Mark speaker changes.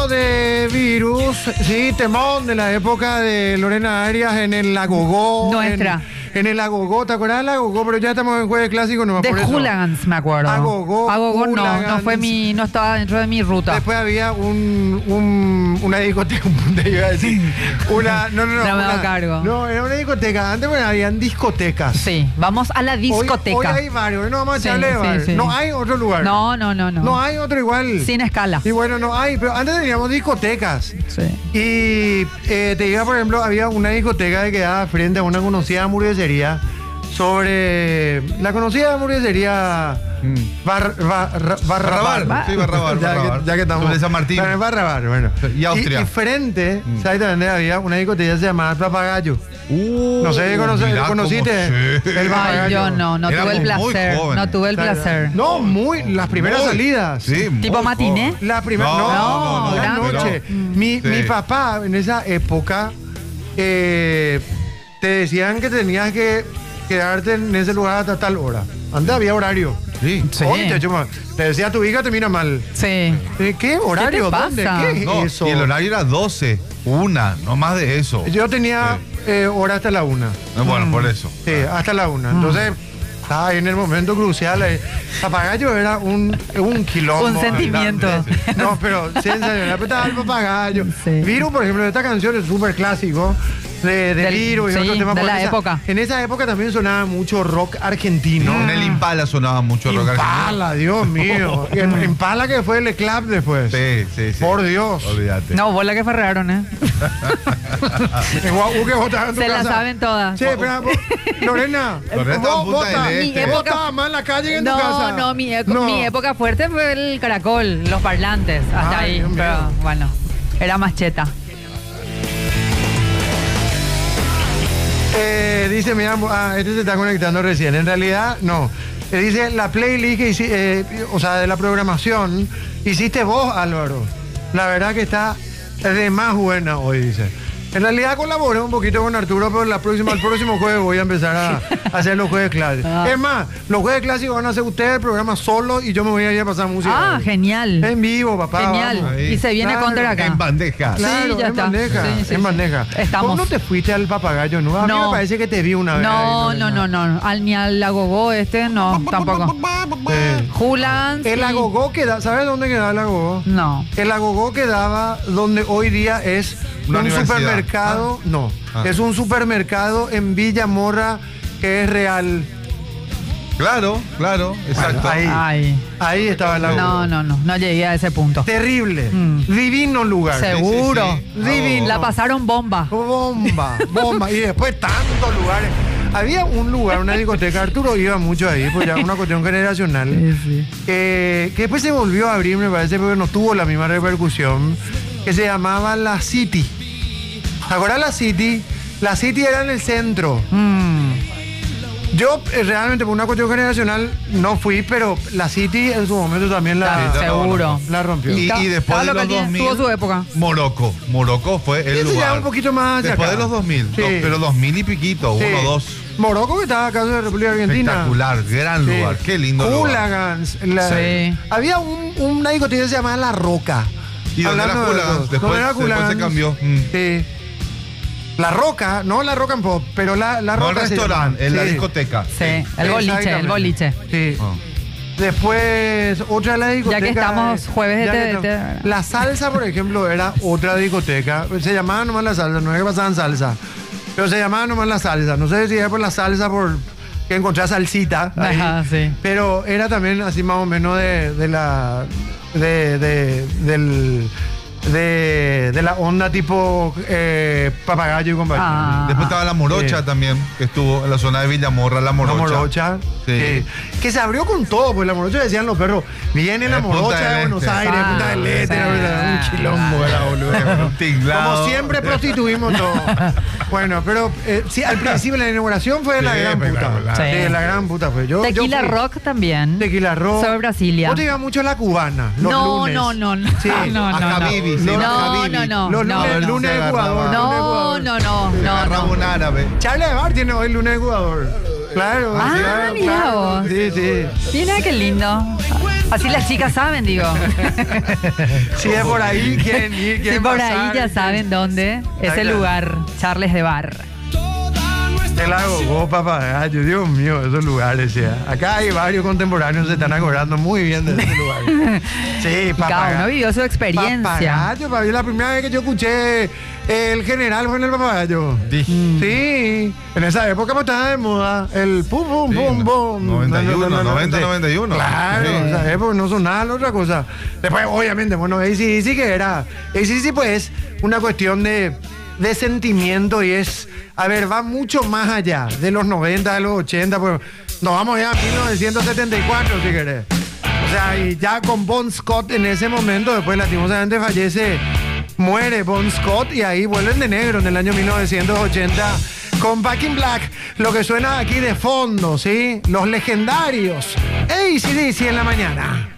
Speaker 1: de virus, sí, temón de la época de Lorena Arias en el Agogó.
Speaker 2: Nuestra.
Speaker 1: En el Agogó, ¿te acuerdas del Agogó? Pero ya estamos en jueves clásico, no me
Speaker 2: De
Speaker 1: por eso.
Speaker 2: Hooligans, me acuerdo.
Speaker 1: Agogó,
Speaker 2: no fue no estaba dentro de mi ruta.
Speaker 1: Después había una discoteca, te iba a decir. No
Speaker 2: me hago cargo.
Speaker 1: No, era una discoteca. Antes, bueno, habían discotecas.
Speaker 2: Sí, vamos a la discoteca.
Speaker 1: Hoy hay varios, no vamos a echarle bar.
Speaker 2: sí.
Speaker 1: No hay otro lugar.
Speaker 2: No.
Speaker 1: No hay otro igual.
Speaker 2: Sin escala.
Speaker 1: Y bueno, no hay, pero antes teníamos discotecas.
Speaker 2: Sí.
Speaker 1: Y te diga, por ejemplo, había una discoteca que quedaba frente a una conocida hamburguesería sobre la conocida hamburguesería Barrabar.
Speaker 3: Sí, Barrabar.
Speaker 1: Ya que estamos.
Speaker 3: Sobre San Martín.
Speaker 1: Barrabar, bueno.
Speaker 3: Y Austria.
Speaker 1: Y frente, ¿sabes? También había una discoteca que se llamaba El Papagayo. No sé,
Speaker 3: mirá
Speaker 1: ¿conociste?
Speaker 3: cómo
Speaker 1: El Papagayo.
Speaker 2: Ay, yo no tuve el
Speaker 3: Éramos muy
Speaker 2: placer.
Speaker 3: jóvenes.
Speaker 2: No tuve el placer.
Speaker 1: No, las primeras salidas.
Speaker 3: Sí,
Speaker 2: ¿Tipo
Speaker 3: muy
Speaker 2: matiné?
Speaker 3: joven.
Speaker 1: La primera,
Speaker 3: No,
Speaker 1: la
Speaker 2: no,
Speaker 1: noche.
Speaker 3: pero-
Speaker 1: Mi
Speaker 3: Sí.
Speaker 1: papá en esa época te decían que tenías que quedarte en ese lugar hasta tal hora. Antes había horario.
Speaker 3: Sí.
Speaker 2: Sí.
Speaker 1: Oye, te decía a tu hija te mira mal.
Speaker 2: Sí.
Speaker 1: ¿Qué horario?
Speaker 2: ¿Qué te
Speaker 1: ¿Dónde?
Speaker 2: pasa?
Speaker 1: ¿Qué es
Speaker 3: No,
Speaker 1: eso?
Speaker 3: y el horario era 12, no más de eso.
Speaker 1: Yo tenía hora hasta la 1.
Speaker 3: Bueno, por eso.
Speaker 1: Sí, hasta la 1. Entonces, estaba ahí en el momento crucial. Papagayo era un quilombo.
Speaker 2: Un sentimiento.
Speaker 1: No, pero sensacional. Pero estaba el papagayo.
Speaker 2: Sí.
Speaker 1: Viru, por ejemplo, esta canción es súper clásico. De Viru y
Speaker 2: sí,
Speaker 1: otros temas.
Speaker 2: de
Speaker 1: porque
Speaker 2: la época.
Speaker 1: En esa época también sonaba mucho rock argentino.
Speaker 3: En el Impala sonaba mucho rock argentino.
Speaker 1: Impala, Dios mío. El Impala que fue el Club después.
Speaker 3: Sí.
Speaker 1: Por Dios.
Speaker 3: Olvídate.
Speaker 2: No, vos la que ferraron, ¿eh?
Speaker 1: Que vos estabas en tu
Speaker 2: Se la
Speaker 1: casa.
Speaker 2: saben todas.
Speaker 1: Sí, pero Lorena,
Speaker 3: Lorena estaba en Punta del
Speaker 2: Mi
Speaker 3: Este.
Speaker 1: vos
Speaker 2: época-
Speaker 1: estabas más en la calle que en tu casa.
Speaker 2: No, mi época fuerte fue el caracol, los parlantes, hasta
Speaker 1: Ay,
Speaker 2: ahí.
Speaker 1: Dios mío.
Speaker 2: Pero bueno, era más cheta.
Speaker 1: Dice, mira, este se está conectando recién. En realidad, no. Dice, la playlist que o sea, de la programación, hiciste vos, Álvaro. La verdad que está de más buena hoy, dice. En realidad colaboré un poquito con Arturo, pero el próximo jueves voy a empezar a hacer los jueves clásicos.
Speaker 2: Ah.
Speaker 1: Es más, los jueves clásicos van a hacer ustedes el programa solo y yo me voy a ir a pasar música.
Speaker 2: Ah, genial.
Speaker 1: En vivo, papá.
Speaker 2: Genial.
Speaker 1: vamos.
Speaker 3: ahí.
Speaker 2: Y se viene
Speaker 1: Claro.
Speaker 2: contra acá.
Speaker 3: En bandeja.
Speaker 1: Claro,
Speaker 2: Sí, ya
Speaker 1: en
Speaker 2: está.
Speaker 1: bandeja,
Speaker 2: Sí,
Speaker 1: en bandeja.
Speaker 2: Estamos.
Speaker 1: ¿Vos no te fuiste al papagayo, no? A mí
Speaker 2: No.
Speaker 1: me parece que te vi una vez.
Speaker 2: No,
Speaker 1: ahí,
Speaker 2: no,
Speaker 1: Lorena.
Speaker 2: no. Ni al agogó no, tampoco. Hooligans.
Speaker 1: El
Speaker 2: sí.
Speaker 1: agogó queda, ¿sabes dónde queda el agogó?
Speaker 2: No.
Speaker 1: El agogó quedaba donde hoy día es
Speaker 3: Una
Speaker 1: un
Speaker 3: universidad.
Speaker 1: supermercado. No, es un supermercado en Villa Morra que es real.
Speaker 3: Claro, exacto.
Speaker 1: Ahí estaba el agogó.
Speaker 2: No llegué a ese punto.
Speaker 1: Terrible, divino lugar.
Speaker 2: Seguro.
Speaker 3: sí.
Speaker 1: Divino.
Speaker 2: La pasaron bomba.
Speaker 1: Bomba. Y después tantos lugares. Había un lugar, una discoteca, Arturo iba mucho ahí, pues ya una cuestión generacional. Que después se volvió a abrir, me parece, porque no tuvo la misma repercusión, que se llamaba La City. ¿Te acuerdas La City? La City era en el centro. Yo realmente por una cuestión generacional no fui, pero la City en su momento también
Speaker 2: Seguro.
Speaker 1: la rompió.
Speaker 3: Y después de los
Speaker 2: local,
Speaker 3: 2000,
Speaker 2: tuvo su época.
Speaker 3: Morocco fue el
Speaker 1: Ese ya
Speaker 3: lugar.
Speaker 1: un poquito más hacia
Speaker 3: Después
Speaker 1: acá.
Speaker 3: de los 2000,
Speaker 1: Sí.
Speaker 3: pero 2000 y piquito,
Speaker 1: Sí.
Speaker 3: 1, 2.
Speaker 1: Morocco, que estaba acá en la República Argentina.
Speaker 3: Espectacular, gran
Speaker 1: Sí.
Speaker 3: lugar, qué lindo lugar.
Speaker 1: Hooligans.
Speaker 2: Sí.
Speaker 1: Había una discoteca que se llamaba La Roca.
Speaker 3: ¿Y dónde era
Speaker 1: Hablando de
Speaker 3: Hooligans?
Speaker 1: los-
Speaker 3: Después
Speaker 1: ¿dónde era
Speaker 3: se
Speaker 1: Hooligans?
Speaker 3: cambió.
Speaker 1: Sí. La Roca, no la Rock and Pop, pero la
Speaker 3: No
Speaker 1: Roca.
Speaker 3: el
Speaker 1: se
Speaker 3: restaurante,
Speaker 1: llama.
Speaker 3: en la
Speaker 1: Sí.
Speaker 3: discoteca.
Speaker 2: Sí, el boliche,
Speaker 1: Exactamente.
Speaker 2: el boliche.
Speaker 1: Sí.
Speaker 3: Ah.
Speaker 1: Después, otra de las discotecas.
Speaker 2: Ya que estamos jueves
Speaker 1: ya
Speaker 2: de
Speaker 1: que estamos- La Salsa, por ejemplo, era otra discoteca. Se llamaba nomás La Salsa, no es que pasaban salsa. Pero se llamaba nomás La Salsa. No sé si era por la salsa, por que encontré salsita. ahí.
Speaker 2: Ajá, sí.
Speaker 1: Pero era también así más o menos de la onda tipo Papagayo y compañía.
Speaker 2: Ah.
Speaker 3: Después estaba La Morocha
Speaker 1: Sí.
Speaker 3: también, que estuvo en la zona de Villamorra, La Morocha.
Speaker 1: La Morocha.
Speaker 3: Sí.
Speaker 1: Que se abrió con todo, pues La Morocha decían los perros, viene La
Speaker 3: Punta
Speaker 1: Morocha
Speaker 3: del
Speaker 1: de Buenos
Speaker 3: Este.
Speaker 1: Aires, Punta del Este,
Speaker 2: sí.
Speaker 1: un quilombo era, boludo.
Speaker 3: Un tinglado.
Speaker 1: Como siempre prostituimos todo. Bueno, pero sí, al principio la inauguración fue la
Speaker 3: Sí,
Speaker 1: gran puta.
Speaker 3: espectacular.
Speaker 1: Sí, la gran puta fue. Yo
Speaker 2: Tequila
Speaker 1: fui.
Speaker 2: Rock también.
Speaker 1: Tequila Rock.
Speaker 2: Sobre Brasilia.
Speaker 1: Vos te ibas mucho a la cubana, los
Speaker 2: No,
Speaker 1: lunes.
Speaker 2: no, no, no.
Speaker 1: Sí.
Speaker 2: No,
Speaker 3: A
Speaker 2: no,
Speaker 3: Habibi,
Speaker 2: no.
Speaker 3: sí,
Speaker 1: No,
Speaker 3: a Habibi.
Speaker 2: no,
Speaker 1: Los
Speaker 2: no,
Speaker 1: lunes,
Speaker 2: no.
Speaker 1: lunes de
Speaker 3: Se
Speaker 1: jugador.
Speaker 2: No, no, no,
Speaker 3: Se
Speaker 2: no,
Speaker 3: agarraba
Speaker 2: no.
Speaker 3: un árabe.
Speaker 1: Charles de Bar tiene hoy lunes de jugador. Claro.
Speaker 2: Ah,
Speaker 1: claro,
Speaker 2: mira
Speaker 1: claro.
Speaker 2: vos.
Speaker 1: Sí, sí.
Speaker 2: Mira qué lindo. Así las chicas saben, digo.
Speaker 1: Si es por ahí, quieren ir,
Speaker 2: Si
Speaker 1: quieren
Speaker 2: por
Speaker 1: pasar,
Speaker 2: ahí ya saben dónde es el lugar, Charles de Bar.
Speaker 1: El Agogó, Papagayo, Dios mío, esos lugares, ya. Acá hay varios contemporáneos que se están acordando muy bien de ese lugar. Sí,
Speaker 2: Cada uno vivió su experiencia.
Speaker 1: Papagayo, papi, la primera vez que yo escuché el general fue en el Papagayo. Sí, en esa época pues estaba de moda el pum, pum, pum, pum.
Speaker 3: 91, 90, 91.
Speaker 1: Claro,
Speaker 3: Sí.
Speaker 1: en esa época no sonaba la otra cosa. Después, obviamente, bueno, AC/DC que era. AC/DC pues una cuestión de sentimiento y es, a ver, va mucho más allá de los 90, de los 80, pues nos vamos ya a 1974 si querés. O sea, y ya con Bon Scott en ese momento, después lastimosamente fallece, muere Bon Scott y ahí vuelven de negro en el año 1980 con Back in Black, lo que suena aquí de fondo, ¿sí? Los legendarios AC/DC en la mañana.